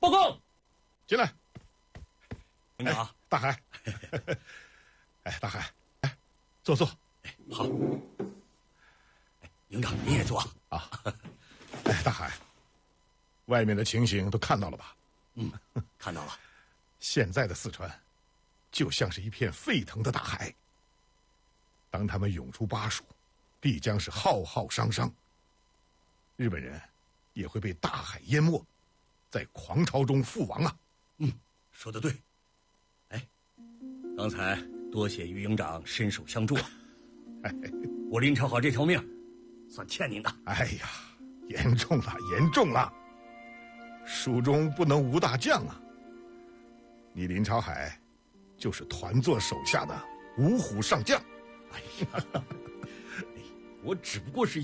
报告。 进来。 营长， 大海。大海，坐。 好。营长您也坐啊。大海，外面的情形都看到了吧？ 看到了。 现在的四川，就像是一片沸腾的大海。当他们涌出巴蜀，必将是浩浩汤汤。日本人也会被大海淹没，在狂潮中覆亡啊！ 说得对。刚才多谢于营长伸手相助啊！我林朝好这条命，算欠您的。 哎呀，严重了！蜀中不能无大将啊！你林朝海，就是团座手下的五虎上将。 哎呀，我只不过是